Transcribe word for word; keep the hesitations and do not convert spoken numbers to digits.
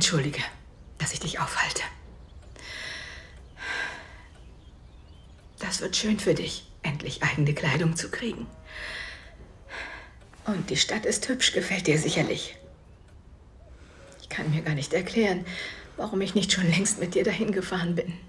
Entschuldige, dass ich dich aufhalte. Das wird schön für dich, endlich eigene Kleidung zu kriegen. Und die Stadt ist hübsch, gefällt dir sicherlich. Ich kann mir gar nicht erklären, warum ich nicht schon längst mit dir dahin gefahren bin.